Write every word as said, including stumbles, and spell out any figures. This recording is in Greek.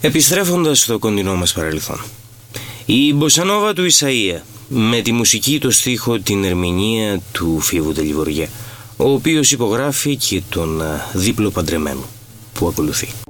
Επιστρέφοντας στο κοντινό μας παρελθόν, η μποσανόβα του Ισαΐα, με τη μουσική, το στίχο, την ερμηνεία του Φίεβου Τελιβοριέ, ο οποίος υπογράφει και τον δίπλο παντρεμένο που ακολουθεί.